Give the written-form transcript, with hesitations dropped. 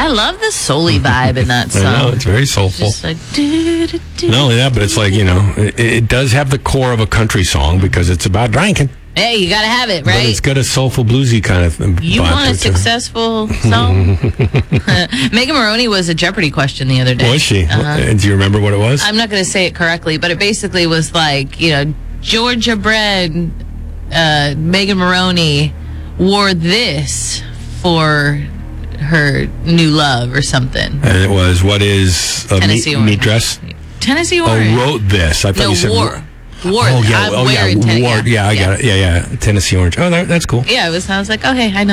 I love the soul-y vibe in that song. I know, it's very soulful. Just like, do. Not only that, but it's like, it does have the core of a country song because it's about drinking. Hey, you gotta have it, But right? it's got a soulful, bluesy kind of vibe. You want a successful song? Megan Maroney was a Jeopardy question the other day. Was she? Uh-huh. Do you remember what it was? I'm not going to say it correctly, but it basically was like, Georgia bred Megan Maroney wore this for her new love or something. And it was, what is a meat dress? Tennessee Orange. Oh, wrote this. I thought you said wore. Oh, yeah. I'm wearing Wore. Yeah, I got it. Yeah. Tennessee Orange. Oh, that's cool. Yeah, I was like, okay, I know.